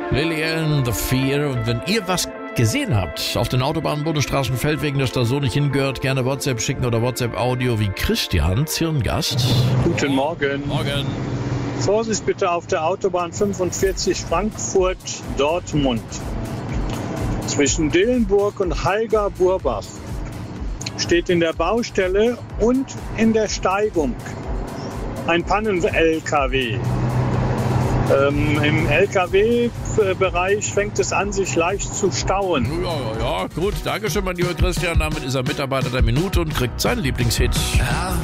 Lily Allen, The Fear. Und wenn ihr was gesehen habt auf den Autobahnen, Bundesstraßen, Feldwegen, dass da so nicht hingehört, gerne WhatsApp schicken oder WhatsApp-Audio wie Christian, Zirngast. Guten Morgen. Morgen. Vorsicht bitte auf der Autobahn 45 Frankfurt-Dortmund. Zwischen Dillenburg und Halga-Burbach steht in der Baustelle und in der Steigung ein Pannen-LKW. Im LKW-Bereich fängt es an, sich leicht zu stauen. Ja, gut. Dankeschön, mein lieber Christian. Damit ist er Mitarbeiter der Minute und kriegt seinen Lieblingshit.